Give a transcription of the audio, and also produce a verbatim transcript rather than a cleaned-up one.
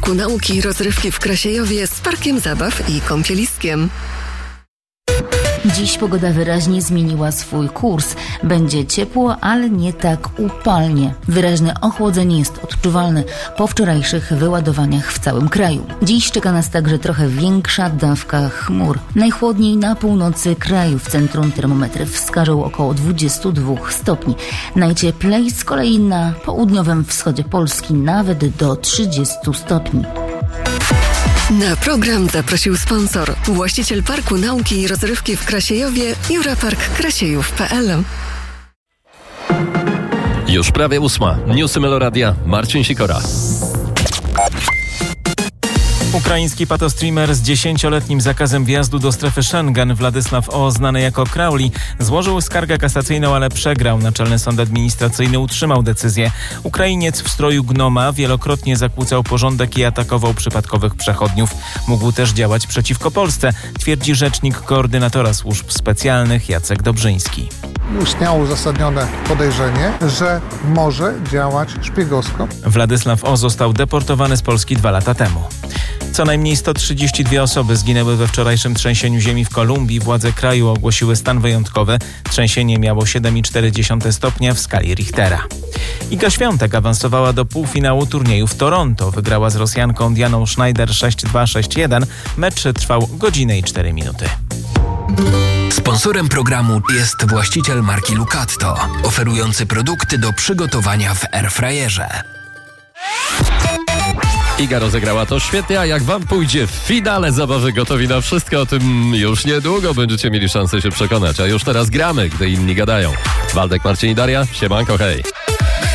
Parku Nauki i Rozrywki w Krasiejowie z parkiem zabaw i kąpieliskiem. Dziś pogoda wyraźnie zmieniła swój kurs. Będzie ciepło, ale nie tak upalnie. Wyraźne ochłodzenie jest odczuwalne po wczorajszych wyładowaniach w całym kraju. Dziś czeka nas także trochę większa dawka chmur. Najchłodniej na północy kraju. W centrum termometry wskażą około dwadzieścia dwa stopni. Najcieplej z kolei na południowym wschodzie Polski nawet do trzydziestu stopni. Na program zaprosił sponsor, właściciel Parku Nauki i Rozrywki w Krasiejowie, Jurapark Krasiejów kropka pe el. Już prawie ósma. Newsy Meloradia. Marcin Sikora. Ukraiński patostreamer z dziesięcioletnim zakazem wjazdu do strefy Schengen, Władysław O., znany jako Crowley, złożył skargę kasacyjną, ale przegrał. Naczelny Sąd Administracyjny utrzymał decyzję. Ukrainiec w stroju gnoma wielokrotnie zakłócał porządek i atakował przypadkowych przechodniów. Mógł też działać przeciwko Polsce, twierdzi rzecznik koordynatora służb specjalnych Jacek Dobrzyński. Istniało uzasadnione podejrzenie, że może działać szpiegowsko. Władysław O. został deportowany z Polski dwa lata temu. Co najmniej sto trzydzieści dwie osoby zginęły we wczorajszym trzęsieniu ziemi w Kolumbii. Władze kraju ogłosiły stan wyjątkowy. Trzęsienie miało siedem przecinek cztery stopnia w skali Richtera. Iga Świątek awansowała do półfinału turnieju w Toronto. Wygrała z Rosjanką Dianą Schneider sześć dwa sześć jeden. Mecz trwał godzinę i cztery minuty. Sponsorem programu jest właściciel marki Lucatto, oferujący produkty do przygotowania w airfryerze. Iga rozegrała to świetnie, a jak wam pójdzie w finale zabawy Gotowi na Wszystko, o tym już niedługo będziecie mieli szansę się przekonać. A już teraz gramy, gdy inni gadają. Waldek, Marcin i Daria, siemanko, hej.